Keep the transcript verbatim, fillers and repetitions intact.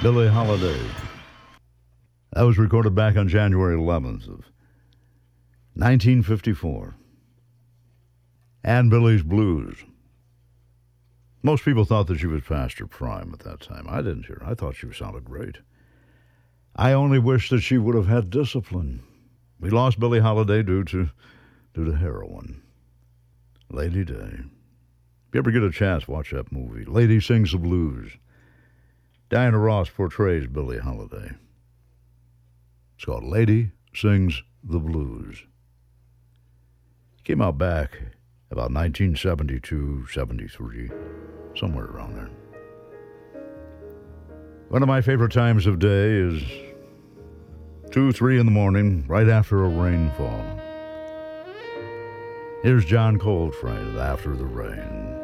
Billie Holiday. That was recorded back on January eleventh of nineteen fifty-four. Ann Billie's Blues. Most people thought that she was past her prime at that time. I didn't hear her. I thought she sounded great. I only wish that she would have had discipline. We lost Billie Holiday due to due to heroin. Lady Day. If you ever get a chance, watch that movie. Lady Sings the Blues. Diana Ross portrays Billie Holiday. It's called Lady Sings the Blues. Came out back about nineteen seventy-two, seventy-three, somewhere around there. One of my favorite times of day is two, three in the morning, right after a rainfall. Here's John Coltrane, After the Rain.